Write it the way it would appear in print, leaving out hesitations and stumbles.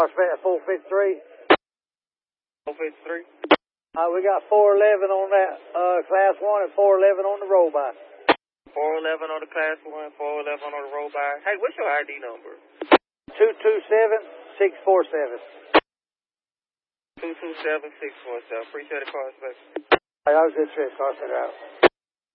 Prospect 453. 453. We got 411 on that Class 1 and 411 on the roll-by. 411 on the Class 1, 411 on the roll-by. Hey, what's your ID number? 227647. 227647. Appreciate the call, Inspector. That was a good trip. Car center out.